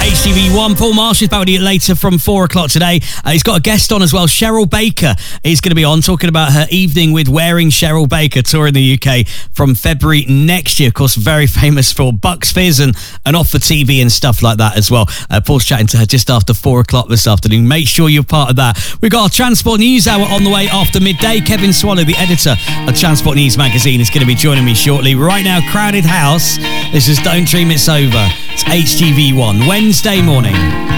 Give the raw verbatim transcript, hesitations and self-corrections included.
H T V one, Paul Marsh is back with you later from four o'clock today. Uh, he's got a guest on as well. Cheryl Baker is going to be on talking about her evening with Wearing Cheryl Baker, touring the U K from February next year. Of course, very famous for Bucks Fizz and, and Off the T V and stuff like that as well. Uh, Paul's chatting to her just after four o'clock this afternoon. Make sure you're part of that. We've got our Transport News Hour on the way after midday. Kevin Swallow, the editor of Transport News magazine, is going to be joining me shortly. Right now, Crowded House. This is Don't Dream It's Over. It's H T V one, Wednesday morning.